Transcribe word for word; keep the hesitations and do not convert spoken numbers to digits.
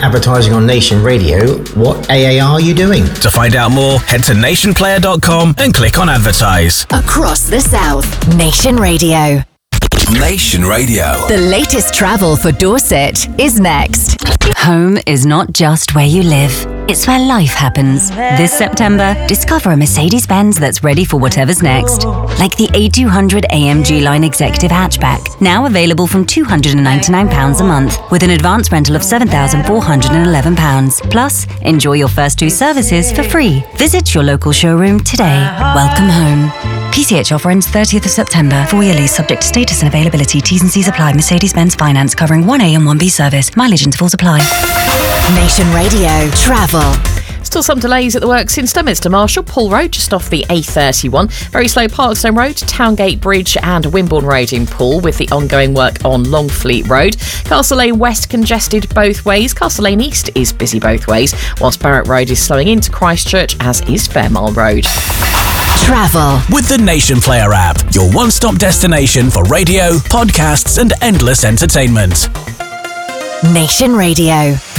advertising on Nation Radio, what A A R are you doing? To find out more, head to nation player dot com and click on advertise. Across the South, Nation Radio. Nation Radio. The latest travel for Dorset is next. Home is not just where you live. It's where life happens. This September, discover a Mercedes-Benz that's ready for whatever's next. Like the A two hundred A M G Line Executive Hatchback, now available from two hundred ninety-nine pounds a month, with an advance rental of seven thousand four hundred eleven pounds. Plus, enjoy your first two services for free. Visit your local showroom today. Welcome home. P C H offer ends thirtieth of September. Four-year lease subject to status and availability. T's and C's apply. Mercedes-Benz Finance covering one A and one B service. Mileage intervals apply. Nation Radio Travel. Still some delays at the works in Sturminster Marshall, Poole Road, just off the A thirty-one. Very slow Parkstone Road, Towngate Bridge and Wimborne Road in Poole, with the ongoing work on Longfleet Road. Castle Lane West congested both ways. Castle Lane East is busy both ways, whilst Barrett Road is slowing into Christchurch, as is Fairmile Road. Travel with the Nation Player app, your one-stop destination for radio, podcasts and endless entertainment. Nation Radio.